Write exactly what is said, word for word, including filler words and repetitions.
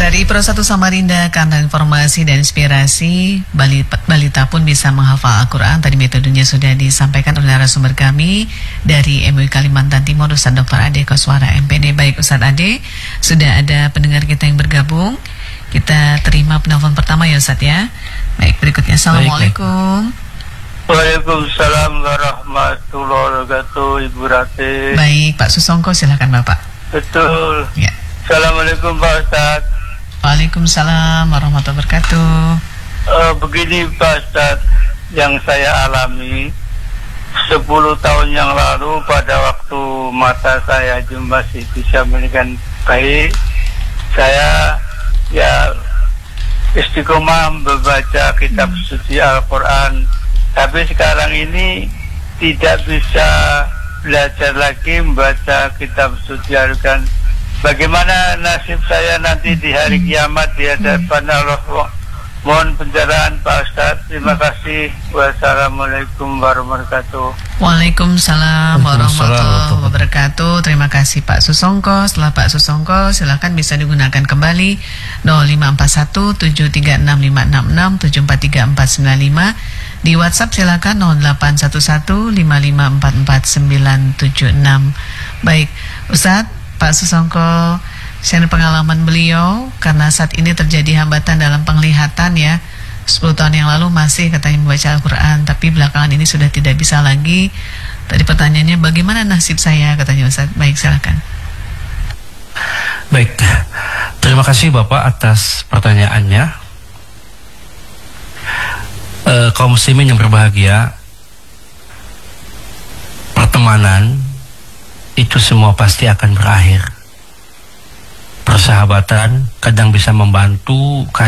Dari Pro satu Samarinda, karena informasi dan inspirasi, balita, balita pun bisa menghafal Al-Quran. Tadi metodenya sudah disampaikan oleh narasumber kami dari M U I Kalimantan Timur, Ustaz Doktor Ade Koswara M P D. Baik Ustaz Ade, sudah ada pendengar kita yang bergabung. Kita terima penelpon pertama ya Ustaz ya. Baik, berikutnya. Assalamualaikum. Waalaikumsalam warahmatullahi wabarakatuh, Ibu Rati. Baik, Pak Susongko, silakan Bapak. Betul. Ya. Assalamualaikum Pak Ustaz. Waalaikumsalam warahmatullahi wabarakatuh. Uh, begini Pak Ustaz, yang saya alami sepuluh tahun yang lalu pada waktu mata saya masih bisa melihat baik, saya ya istiqomah membaca kitab suci Al-Quran, tapi sekarang ini tidak bisa belajar lagi membaca kitab suci Al-Quran. Bagaimana nasib saya nanti di hari kiamat di hadapan Allah? Mohon pencerahan Pak Ustaz. Terima kasih. Wassalamualaikum warahmatullahi wabarakatuh. Waalaikumsalam warahmatullahi wabarakatuh. Terima kasih Pak Susongko. Setelah Pak Susongko, silakan bisa digunakan kembali nol lima empat satu tujuh tiga enam lima enam enam tujuh empat tiga empat sembilan lima. Di WhatsApp silakan nol delapan satu satu lima lima empat empat sembilan tujuh enam. Baik, Ustadz Pak Susongko, share pengalaman beliau karena saat ini terjadi hambatan dalam penglihatan ya. sepuluh tahun yang lalu masih katanya membaca Al-Quran, tapi belakangan ini sudah tidak bisa lagi. Tadi pertanyaannya bagaimana nasib saya katanya Ustaz. Baik, silakan. Baik, terima kasih Bapak atas pertanyaannya. e, Kaum muslimin yang berbahagia, pertemanan itu semua pasti akan berakhir. Persahabatan kadang bisa membantu, kadang